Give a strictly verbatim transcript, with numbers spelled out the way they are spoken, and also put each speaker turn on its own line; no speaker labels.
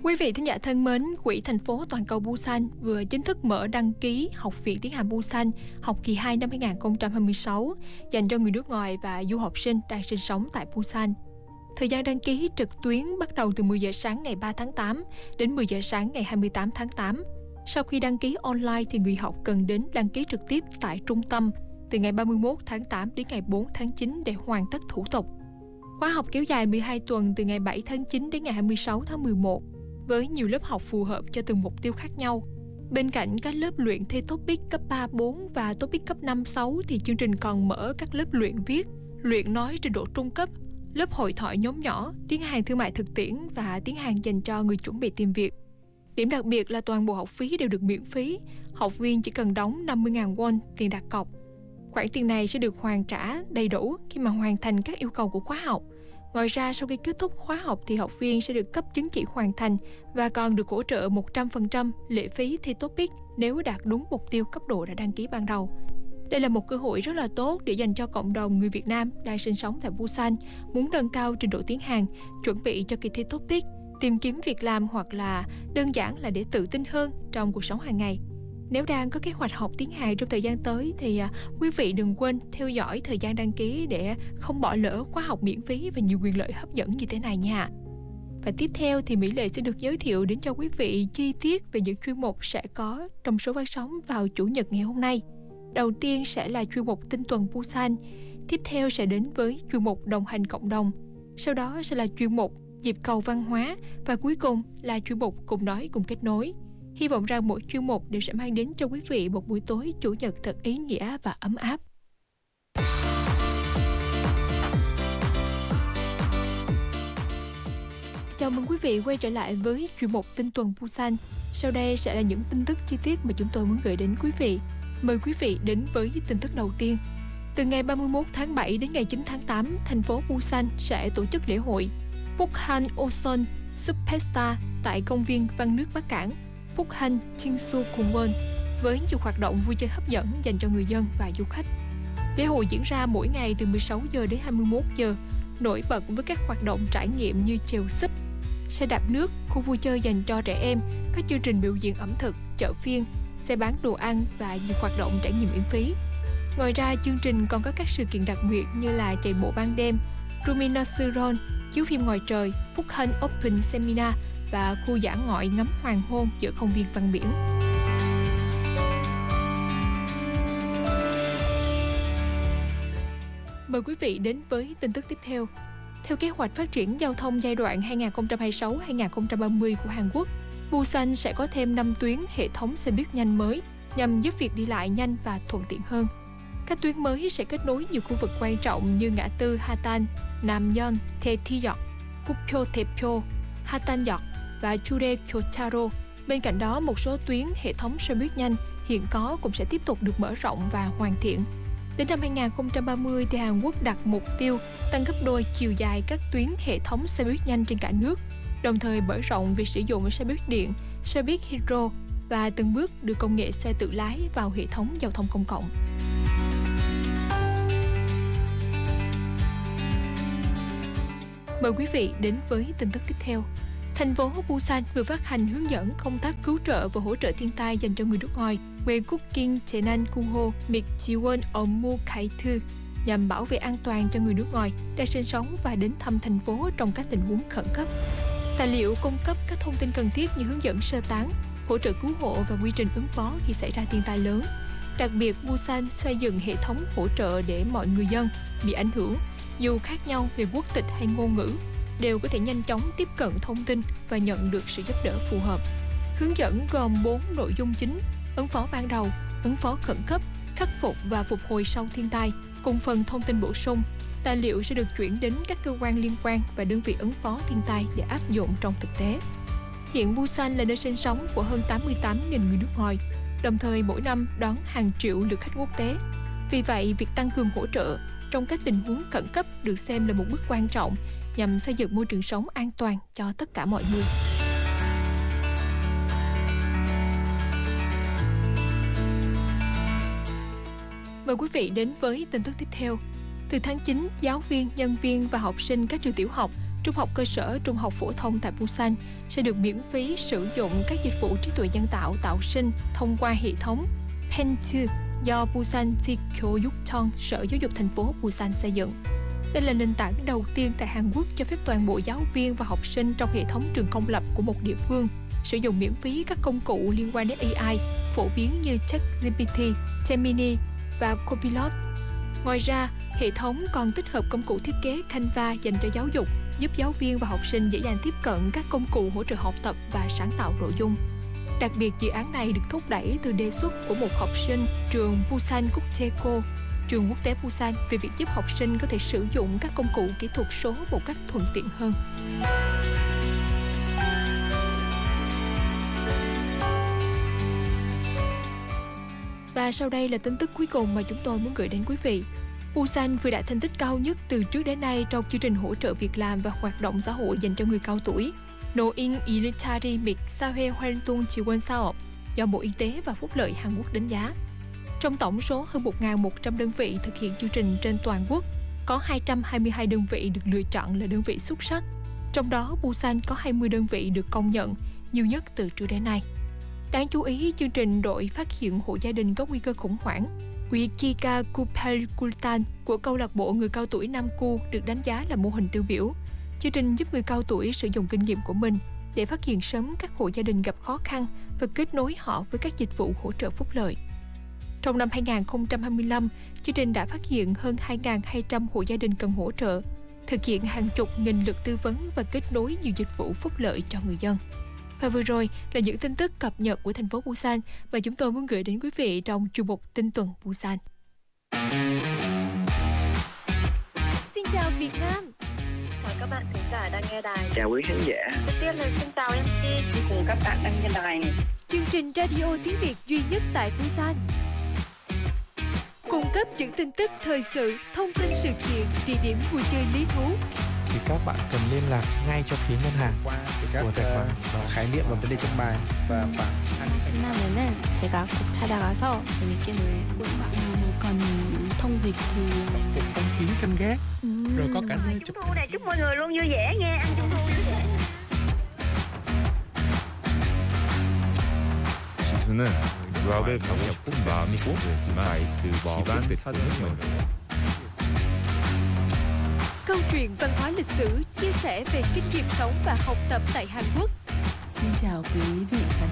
Quý vị thính giả thân mến, Quỹ thành phố toàn cầu Busan vừa chính thức mở đăng ký Học viện Tiếng Hàn Busan học kỳ hai năm hai không hai sáu dành cho người nước ngoài và du học sinh đang sinh sống tại Busan. Thời gian đăng ký trực tuyến bắt đầu từ mười giờ sáng ngày ba tháng tám đến mười giờ sáng ngày hai mươi tám tháng tám. Sau khi đăng ký online thì người học cần đến đăng ký trực tiếp tại trung tâm từ ngày ba mươi mốt tháng tám đến ngày bốn tháng chín để hoàn tất thủ tục. Khóa học kéo dài mười hai tuần từ ngày bảy tháng chín đến ngày hai mươi sáu tháng mười một với nhiều lớp học phù hợp cho từng mục tiêu khác nhau. Bên cạnh các lớp luyện thi TOPIK cấp ba, bốn và TOPIK cấp năm, sáu thì chương trình còn mở các lớp luyện viết, luyện nói trình độ trung cấp, lớp hội thoại nhóm nhỏ, tiếng Hàn thương mại thực tiễn và tiếng Hàn dành cho người chuẩn bị tìm việc. Điểm đặc biệt là toàn bộ học phí đều được miễn phí, học viên chỉ cần đóng năm mươi nghìn won tiền đặt cọc. Khoản tiền này sẽ được hoàn trả đầy đủ khi mà hoàn thành các yêu cầu của khóa học. Ngoài ra, sau khi kết thúc khóa học thì học viên sẽ được cấp chứng chỉ hoàn thành và còn được hỗ trợ một trăm phần trăm lệ phí thi TOPIK nếu đạt đúng mục tiêu cấp độ đã đăng ký ban đầu. Đây là một cơ hội rất là tốt để dành cho cộng đồng người Việt Nam đang sinh sống tại Busan, muốn nâng cao trình độ tiếng Hàn, chuẩn bị cho kỳ thi TOPIK, tìm kiếm việc làm hoặc là đơn giản là để tự tin hơn trong cuộc sống hàng ngày. Nếu đang có kế hoạch học tiếng Hàn trong thời gian tới thì à, quý vị đừng quên theo dõi thời gian đăng ký để không bỏ lỡ khóa học miễn phí và nhiều quyền lợi hấp dẫn như thế này nha. Và tiếp theo thì Mỹ Lệ sẽ được giới thiệu đến cho quý vị chi tiết về những chuyên mục sẽ có trong số phát sóng vào Chủ nhật ngày hôm nay. Đầu tiên sẽ là chuyên mục Tinh tuần Busan, tiếp theo sẽ đến với chuyên mục Đồng hành cộng đồng, sau đó sẽ là chuyên mục Nhịp cầu văn hóa và cuối cùng là chuyên mục Cùng nói cùng kết nối. Hy vọng rằng mỗi chuyên mục đều sẽ mang đến cho quý vị một buổi tối Chủ nhật thật ý nghĩa và ấm áp. Chào mừng quý vị quay trở lại với chuyên mục Tinh tuần Busan. Sau đây sẽ là những tin tức chi tiết mà chúng tôi muốn gửi đến quý vị. Mời quý vị đến với tin tức đầu tiên. Từ ngày ba mươi mốt tháng bảy đến ngày chín tháng tám, thành phố Busan sẽ tổ chức lễ hội Bukhan Oson Superstar tại công viên Văn nước Bắc Cảng Bukhan Chingsu Kumwon với nhiều hoạt động vui chơi hấp dẫn dành cho người dân và du khách. Lễ hội diễn ra mỗi ngày từ mười sáu giờ đến hai mươi mốt giờ, nổi bật với các hoạt động trải nghiệm như chèo súp, xe đạp nước, khu vui chơi dành cho trẻ em, các chương trình biểu diễn ẩm thực, chợ phiên, xe bán đồ ăn và nhiều hoạt động trải nghiệm miễn phí. Ngoài ra, chương trình còn có các sự kiện đặc biệt như là chạy bộ ban đêm, Ruminasuron, chiếu phim ngoài trời, Bukhan Open Seminar và khu dã ngoại ngắm hoàng hôn giữa công viên văn biển. Mời quý vị đến với tin tức tiếp theo. Theo kế hoạch phát triển giao thông giai đoạn hai không hai sáu đến hai không ba mươi của Hàn Quốc, Busan sẽ có thêm năm tuyến hệ thống xe buýt nhanh mới nhằm giúp việc đi lại nhanh và thuận tiện hơn. Các tuyến mới sẽ kết nối nhiều khu vực quan trọng như ngã tư Hatan, Namyeon, Taethyeok, Gukpyo Taepyo, Hatanyeok và Chure Kyocharo. Bên cạnh đó, một số tuyến hệ thống xe buýt nhanh hiện có cũng sẽ tiếp tục được mở rộng và hoàn thiện. Đến năm hai không ba mươi thì Hàn Quốc đặt mục tiêu tăng gấp đôi chiều dài các tuyến hệ thống xe buýt nhanh trên cả nước, đồng thời mở rộng việc sử dụng xe buýt điện, xe buýt hydro và từng bước đưa công nghệ xe tự lái vào hệ thống giao thông công cộng. Mời quý vị đến với tin tức tiếp theo. Thành phố Busan vừa phát hành hướng dẫn công tác cứu trợ và hỗ trợ thiên tai dành cho người nước ngoài 외국인 재난 구호 및 지원 업무 가이드 nhằm bảo vệ an toàn cho người nước ngoài đang sinh sống và đến thăm thành phố trong các tình huống khẩn cấp. Tài liệu cung cấp các thông tin cần thiết như hướng dẫn sơ tán, hỗ trợ cứu hộ và quy trình ứng phó khi xảy ra thiên tai lớn. Đặc biệt, Busan xây dựng hệ thống hỗ trợ để mọi người dân bị ảnh hưởng, dù khác nhau về quốc tịch hay ngôn ngữ, đều có thể nhanh chóng tiếp cận thông tin và nhận được sự giúp đỡ phù hợp. Hướng dẫn gồm bốn nội dung chính: ứng phó ban đầu, ứng phó khẩn cấp, khắc phục và phục hồi sau thiên tai, cùng phần thông tin bổ sung. Tài liệu sẽ được chuyển đến các cơ quan liên quan và đơn vị ứng phó thiên tai để áp dụng trong thực tế. Hiện Busan là nơi sinh sống của hơn tám mươi tám nghìn người nước ngoài, đồng thời mỗi năm đón hàng triệu lượt khách quốc tế. Vì vậy, việc tăng cường hỗ trợ trong các tình huống khẩn cấp được xem là một bước quan trọng nhằm xây dựng môi trường sống an toàn cho tất cả mọi người. Mời quý vị đến với tin tức tiếp theo. Từ tháng chín, giáo viên, nhân viên và học sinh các trường tiểu học trung học cơ sở, trung học phổ thông tại Busan sẽ được miễn phí sử dụng các dịch vụ trí tuệ nhân tạo tạo sinh thông qua hệ thống Pen2 do Busan Ji-kyo-yuk-cheong, Sở Giáo dục thành phố Busan xây dựng. Đây là nền tảng đầu tiên tại Hàn Quốc cho phép toàn bộ giáo viên và học sinh trong hệ thống trường công lập của một địa phương sử dụng miễn phí các công cụ liên quan đến a i phổ biến như ChatGPT, Gemini và Copilot. Ngoài ra, hệ thống còn tích hợp công cụ thiết kế Canva dành cho giáo dục, giúp giáo viên và học sinh dễ dàng tiếp cận các công cụ hỗ trợ học tập và sáng tạo nội dung. Đặc biệt, dự án này được thúc đẩy từ đề xuất của một học sinh trường Busan Kukchaeko, trường quốc tế Busan, về việc giúp học sinh có thể sử dụng các công cụ kỹ thuật số một cách thuận tiện hơn. Và sau đây là tin tức cuối cùng mà chúng tôi muốn gửi đến quý vị. Busan vừa đạt thành tích cao nhất từ trước đến nay trong chương trình hỗ trợ việc làm và hoạt động xã hội dành cho người cao tuổi, 노인 일자리 및 사회활동 지원 사업 do Bộ Y tế và Phúc lợi Hàn Quốc đánh giá. Trong tổng số hơn một nghìn một trăm đơn vị thực hiện chương trình trên toàn quốc, có hai trăm hai mươi hai đơn vị được lựa chọn là đơn vị xuất sắc. Trong đó, Busan có hai mươi đơn vị được công nhận, nhiều nhất từ trước đến nay. Đáng chú ý, chương trình đội phát hiện hộ gia đình có nguy cơ khủng hoảng Wikika Kupalkultan của câu lạc bộ người cao tuổi Nam Cu được đánh giá là mô hình tiêu biểu. Chương trình giúp người cao tuổi sử dụng kinh nghiệm của mình để phát hiện sớm các hộ gia đình gặp khó khăn và kết nối họ với các dịch vụ hỗ trợ phúc lợi. Trong năm hai nghìn không trăm hai mươi lăm, chương trình đã phát hiện hơn hai nghìn hai trăm hộ gia đình cần hỗ trợ, thực hiện hàng chục nghìn lượt tư vấn và kết nối nhiều dịch vụ phúc lợi cho người dân. Và vừa rồi là những tin tức cập nhật của thành phố Busan mà chúng tôi muốn gửi đến quý vị trong chuyên mục Tin tuần Busan. Xin chào Việt Nam.
Mời các bạn thính giả đang nghe đài.
Chào quý khán giả.
Đầu tiên là xin chào em xê cùng các bạn đang nghe đài.
Chương trình radio tiếng Việt duy nhất tại Busan. Cung cấp những tin tức thời sự, thông tin sự kiện, địa điểm vui chơi lý thú.
Thì các bạn cần liên lạc ngay cho phía ngân hàng
qua các
của tài khoản
uh, khái niệm và vấn đề trong bài và khoảng
끝나면은 제가 꼭 찾아가서 재밌게 놀고 싶어요.
Còn thông dịch thì
phục phong kiến canh gác,
uhm.
rồi có cả nơi
chúc thu này, chúc mọi người luôn vui vẻ nha, ăn trung thu vui vẻ.
지수는 유학을 가고 싶은 마음이 꼭 있지만 그 집안 사정은
Câu chuyện văn hóa lịch sử chia sẻ về kinh nghiệm sống và học tập tại Hàn Quốc.
Xin chào quý vị khán